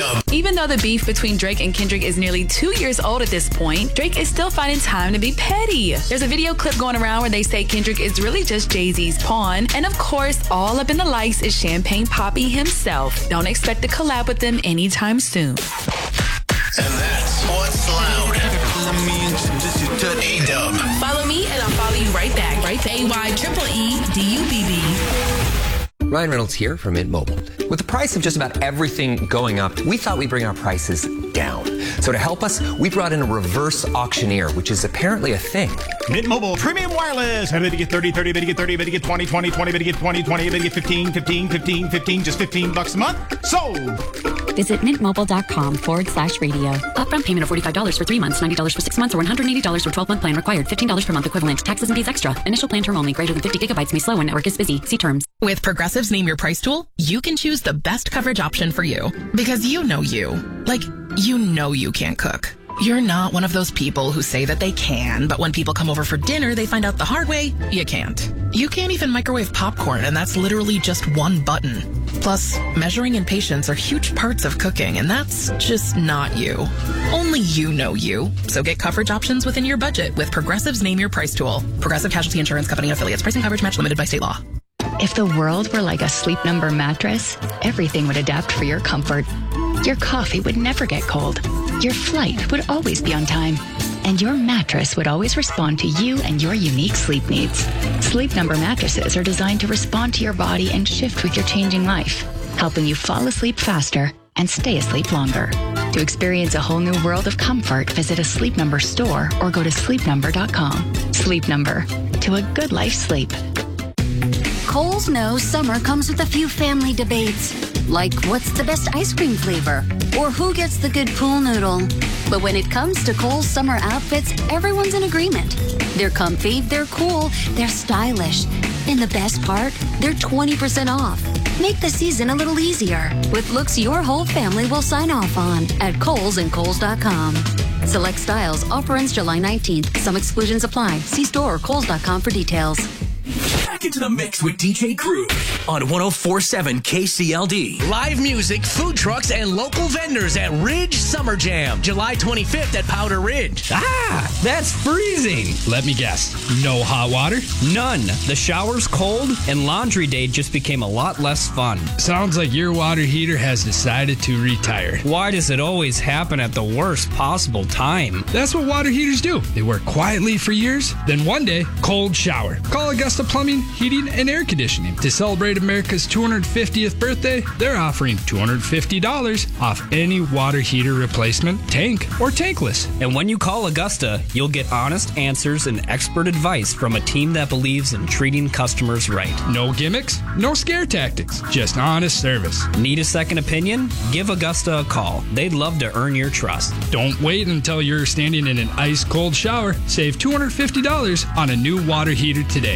A-Dub. Even though the beef between Drake and Kendrick is nearly 2 years old at this point, Drake is still finding time to be petty. There's a video clip going around where they say Kendrick is really just Jay-Z's pawn. And of course, all up in the likes is Champagne Papi himself. Don't expect to collab with them anytime soon. And that's what's loud. A-Dub. Follow me and I'll follow you right back. Right to AYEEDUBB. Ryan Reynolds here from Mint Mobile. With the price of just about everything going up, we thought we'd bring our prices down. So to help us, we brought in a reverse auctioneer, which is apparently a thing. Mint Mobile Premium Wireless. How did you get 30, 30, did you get 30, did you get 20, 20, 20, did you get 20, 20, did you get 15, 15, 15, 15, just $15 a month? Sold! Visit mintmobile.com/radio. Upfront payment of $45 for 3 months, $90 for 6 months, or $180 for 12-month plan required. $15 per month equivalent. Taxes and fees extra. Initial plan term only. Greater than 50 gigabytes may slow when network is busy. See terms. With Progressive's Name Your Price tool, you can choose the best coverage option for you. Because you know you. Like, you know you can't cook. You're not one of those people who say that they can, but when people come over for dinner, they find out the hard way, you can't. You can't even microwave popcorn, and that's literally just one button. Plus, measuring and patience are huge parts of cooking, and that's just not you. Only you know you. So get coverage options within your budget with Progressive's Name Your Price tool. Progressive Casualty Insurance Company and affiliates. Pricing coverage match limited by state law. If the world were like a Sleep Number mattress, everything would adapt for your comfort. Your coffee would never get cold. Your flight would always be on time. And your mattress would always respond to you and your unique sleep needs. Sleep Number mattresses are designed to respond to your body and shift with your changing life, helping you fall asleep faster and stay asleep longer. To experience a whole new world of comfort, visit a Sleep Number store or go to sleepnumber.com. Sleep Number. To a good life sleep. Kohl's knows summer comes with a few family debates, like what's the best ice cream flavor, or who gets the good pool noodle. But when it comes to Kohl's summer outfits, everyone's in agreement. They're comfy, they're cool, they're stylish. And the best part, they're 20% off. Make the season a little easier with looks your whole family will sign off on at Kohl's and Kohl's.com. Select styles, offer ends July 19th. Some exclusions apply. See store or Kohl's.com for details. Back into the mix with DJ Cruz on 104.7 KCLD. Live music, food trucks, and local vendors at Ridge Summer Jam, July 25th at Powder Ridge. Ah, that's freezing. Let me guess. No hot water? None. The shower's cold, and laundry day just became a lot less fun. Sounds like your water heater has decided to retire. Why does it always happen at the worst possible time? That's what water heaters do. They work quietly for years, then one day, cold shower. Call Augusta Plumbing, Heating, and Air Conditioning. To celebrate America's 250th birthday, they're offering $250 off any water heater replacement, tank, or tankless. And when you call Augusta, you'll get honest answers and expert advice from a team that believes in treating customers right. No gimmicks, no scare tactics, just honest service. Need a second opinion? Give Augusta a call. They'd love to earn your trust. Don't wait until you're standing in an ice-cold shower. Save $250 on a new water heater today.